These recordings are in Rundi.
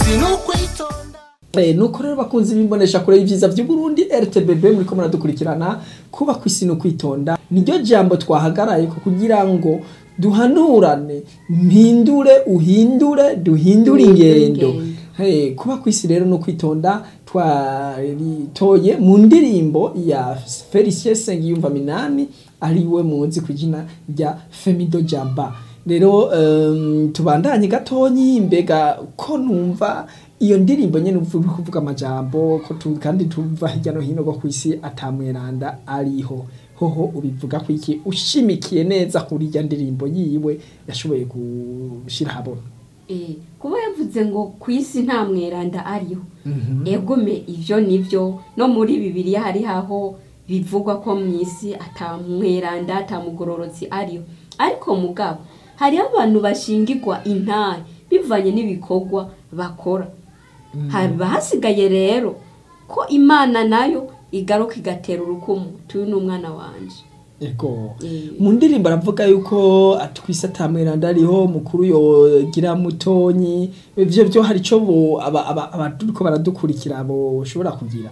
kwisi n'ukwitonda. Nuko rero bakunzi bimbonesha kure y'ivyiza vy'u Burundi RTBB muri ko muradukurikirana kuba kwisi no kwitonda niryo jambo twahagaraye ko kugira ngo duhanurane mpindure uhindure duhindure ingendo. Kuba kwisi rero no kwitonda twaritoye mu ndirimbo ya Felicien Sengiyumva Minani ariwe muzi kwijina rya Femido Jamba. Rero tubandanye gatonyi mbega ko numva iyo ndirimbo nyene uvuga amajambo ko kandi tuva hirya no hino go kwisi atamweranda ariho hoho ubivuga ko iki ushimikiye neza kuri ya ndirimbo yiwe yashoboye gushira habona. Kuba yavuze ngo kwisi nta mweranda ariho egome ivyo nivyo no muri Bibiliya hari haho bivugwa ko mwisi atamweranda atamugororotsi ariho, ariko mugabo hari abantu bashingirwa intare bivanye n'ibikorwa bakora. Haba hasigaye rero ko Imana nayo igaruka igatera urukumu tuyu n'umwana wanje. Ego mu ndirimbo aravuga yuko atwisa atamweranda ariho mukuru yogira mutonyi ivyo byo hari cyo abaturiko baradukurikira bo ushobora kugira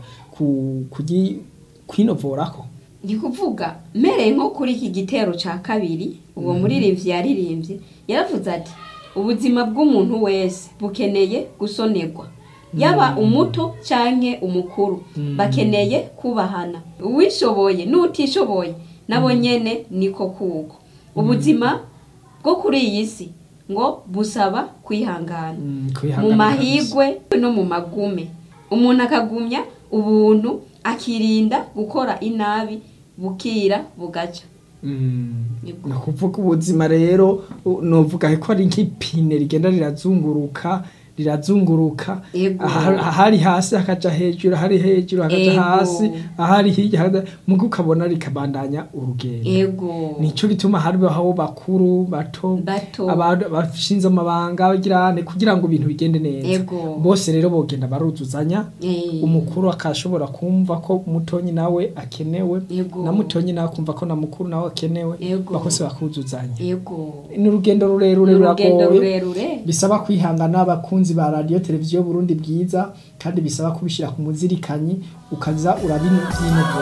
kwinovorako. Ndi kuvuga mere nko kuri iki gitero ca kabiri uwo muririmbyi yaririmbye yaravuze ati ubuzima bw'umuntu wese bukeneye gusonerwa, yaba umuto canke umukuru bakeneye kubahana, uwishoboye n'utishoboye nabo nyene niko kuko. Ubuzima bwo kuri iyi si ngo busaba kwihangana mu mahigwe no mu magume, umuntu akagumya ubuntu akirinda gukora inabi bukira bugaca. Nakuvuga ubuzima rero novuga ko ari nk'ipine rigenda rirazunguruka ahari hasi hakaja hejuru, ahari hejuru hakaja hasi, ahari hirya mugo ukabona rikabandanya urugendo. Nico gituma hariho bakuru bato abashinze amabanga bagirane kugira ngo ibintu bigende neza. Bose rero bogenda baruzuzanya, umukuru akashobora kumva ko mutonyi nawe akenewe na mutonyi nawe kumva ko na mukuru nawe akenewe, bakose bakuzuzanya. Ni urugendo rurerure ruragoye bisaba kwihangana abakunzi ba radio televiziyo Burundi bwiza, kandi bisaba kubishira ku muzirikanyi ukaza urabinuvura.